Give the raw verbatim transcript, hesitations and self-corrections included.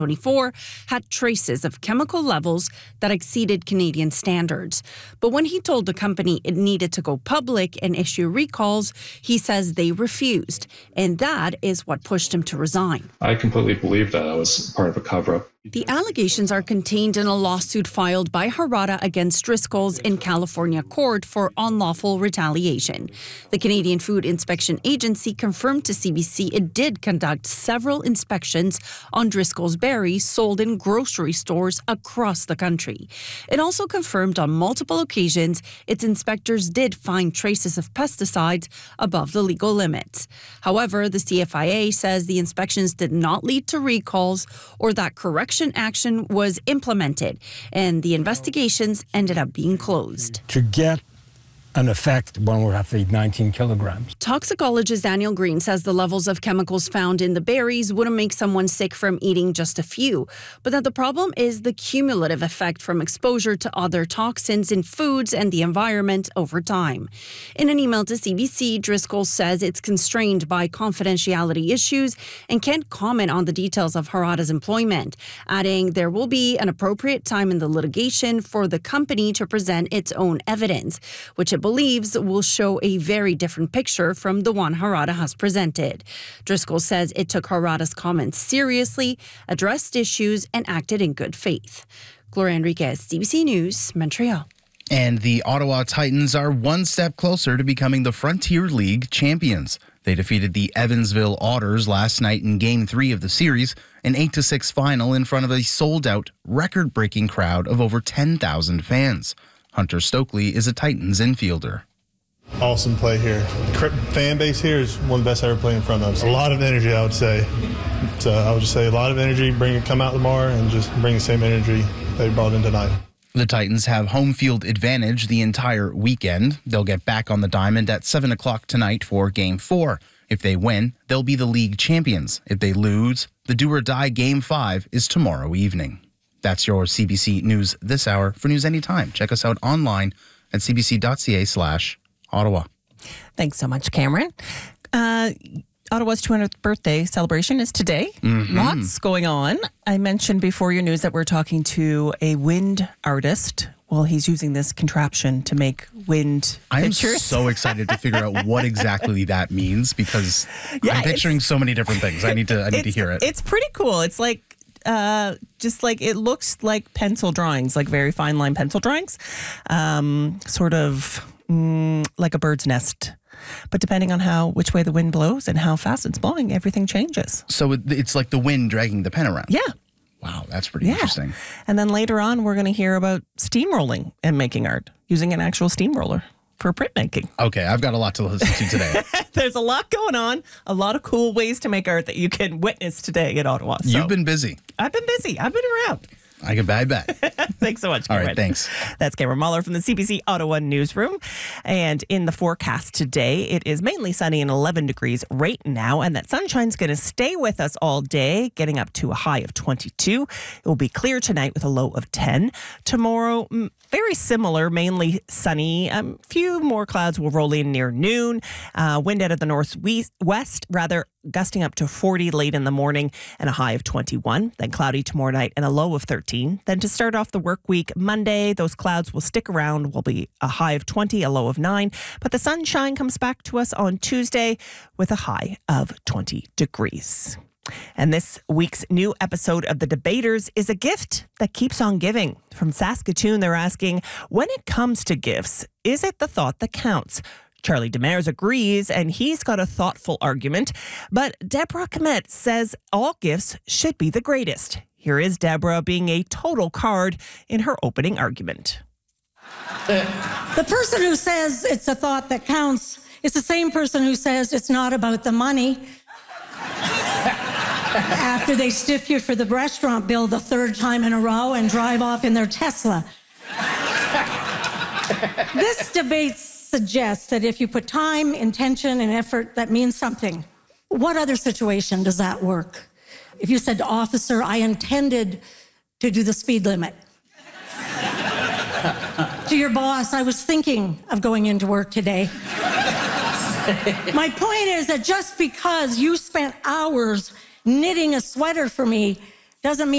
twenty-four had traces of chemical levels that exceeded Canadian standards. But when he told the company it needed to go public and issue recalls, he says they refused, and that is what pushed him to resign. I completely believe that I was part of a cover-up. The allegations are contained in a lawsuit filed by Harada against Driscoll's in California court for unlawful retaliation. The Canadian Food Inspection Agency confirmed to C B C it did conduct several inspections on Driscoll's berries sold in grocery stores across the country. It also confirmed on multiple occasions its inspectors did find traces of pesticides above the legal limits. However, the C F I A says the inspections did not lead to recalls or that correction action was implemented, and the investigations ended up being closed. To get an effect when we're at the nineteen kilograms. Toxicologist Daniel Green says the levels of chemicals found in the berries wouldn't make someone sick from eating just a few, but that the problem is the cumulative effect from exposure to other toxins in foods and the environment over time. In an email to C B C, Driscoll says it's constrained by confidentiality issues and can't comment on the details of Harada's employment, adding there will be an appropriate time in the litigation for the company to present its own evidence, which it believes will show a very different picture from the one Harada has presented. Driscoll says it took Harada's comments seriously, addressed issues, and acted in good faith. Gloria Enriquez, C B C News, Montreal. And the Ottawa Titans are one step closer to becoming the Frontier League champions. They defeated the Evansville Otters last night in Game three of the series, an eight to six final in front of a sold-out, record-breaking crowd of over ten thousand fans. Hunter Stokely is a Titans infielder. Awesome play here. The fan base here is one of the best I ever played in front of. A lot of energy, I would say. So I would just say a lot of energy. Bring it, come out tomorrow and just bring the same energy they brought in tonight. The Titans have home field advantage the entire weekend. They'll get back on the diamond at seven o'clock tonight for Game four. If they win, they'll be the league champions. If they lose, the do-or-die Game five is tomorrow evening. That's your C B C News this hour. For news anytime, check us out online at cbc.ca slash Ottawa. Thanks so much, Cameron. Uh, Ottawa's two hundredth birthday celebration is today. Mm-hmm. Lots going on. I mentioned before your news that we're talking to a wind artist. Well, he's using this contraption to make wind I'm pictures. so excited to figure out what exactly that means because Yeah, I'm picturing so many different things. I need to I need to hear it. It's pretty cool. It's like Uh, just like it looks like pencil drawings, like very fine line pencil drawings, um, sort of mm, like a bird's nest. But depending on how which way the wind blows and how fast it's blowing, everything changes. So it, it's like the wind dragging the pen around. Yeah. Wow, that's pretty Yeah. interesting. And then later on, we're going to hear about steamrolling and making art using an actual steamroller for printmaking. Okay, I've got a lot to listen to today. There's a lot going on, a lot of cool ways to make art that you can witness today in Ottawa. So, You've been busy. I've been busy. I've been around. I can I bet. Thanks so much, All Cameron. right, thanks. That's Cameron Muller from the C B C Ottawa Newsroom. And in the forecast today, it is mainly sunny and eleven degrees right now, and that sunshine's going to stay with us all day, getting up to a high of twenty-two. It will be clear tonight with a low of ten. Tomorrow, very similar, mainly sunny. A um, few more clouds will roll in near noon. Uh, wind out of the northwest, rather, gusting up to forty late in the morning and a high of twenty-one. Then cloudy tomorrow night and a low of thirteen. Then to start off the work week, Monday, those clouds will stick around. Will be a high of twenty, a low of nine. But the sunshine comes back to us on Tuesday with a high of twenty degrees. And this week's new episode of The Debaters is a gift that keeps on giving. From Saskatoon, they're asking, when it comes to gifts, is it the thought that counts? Charlie Demers agrees, and he's got a thoughtful argument. But Deborah Komet says all gifts should be the greatest. Here is Deborah being a total card in her opening argument. The person who says it's a thought that counts is the same person who says it's not about the money after they stiff you for the restaurant bill the third time in a row and drive off in their Tesla. This debate suggests that if you put time, intention, and effort, that means something. What other situation does that work? If you said to officer, I intended to do the speed limit. To your boss, I was thinking of going into work today. My point is that just because you spent hours knitting a sweater for me doesn't mean